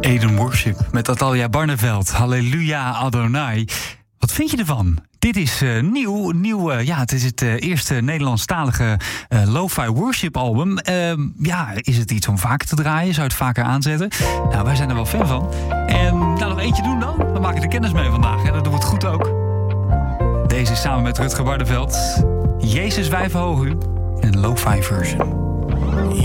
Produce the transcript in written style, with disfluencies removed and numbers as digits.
Eden Worship met Atalia Barneveld. Halleluja Adonai. Wat vind je ervan? Dit is nieuw. Het is het eerste Nederlandstalige lo-fi worship album. Is het iets om vaker te draaien? Zou je het vaker aanzetten? Nou, wij zijn er wel fan van. En nog eentje doen dan? Dan maak ik er kennis mee vandaag. En dat doen we het goed ook. Deze is samen met Rutger Barneveld. Jezus, wij verhogen u. In een lo-fi version.